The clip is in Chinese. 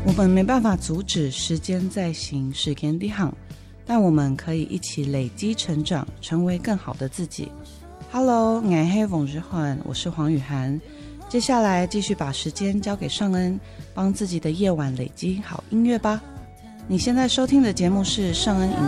我们没办法阻止时间在行，时间在行，但我们可以一起累积成长，成为更好的自己。Hello， 我是王之焕，我是黄雨涵。接下来继续把时间交给尚恩，帮自己的夜晚累积好音乐吧。你现在收听的节目是尚恩饮